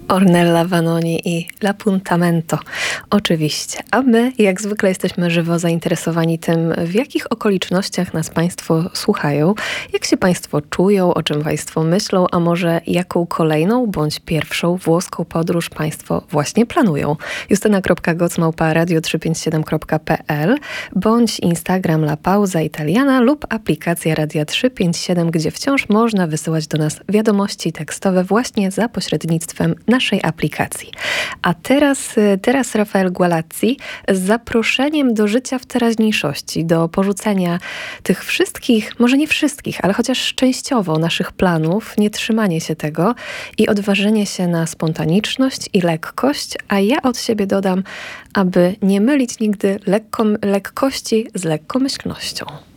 Ornella Vanoni i L'Appuntamento. Oczywiście. A my, jak zwykle, jesteśmy żywo zainteresowani tym, w jakich okolicznościach nas Państwo słuchają, jak się Państwo czują, o czym Państwo myślą, a może jaką kolejną bądź pierwszą włoską podróż Państwo właśnie planują. justyna.goc@radio357.pl bądź Instagram La Pauza Italiana lub aplikacja Radia 357, gdzie wciąż można wysyłać do nas wiadomości tekstowe właśnie za pośrednictwem naszej aplikacji. A teraz Rafael Gualazzi z zaproszeniem do życia w teraźniejszości, do porzucenia tych wszystkich, może nie wszystkich, ale chociaż częściowo naszych planów, nie trzymanie się tego i odważenie się na spontaniczność i lekkość, a ja od siebie dodam, aby nie mylić nigdy lekkości z lekkomyślnością.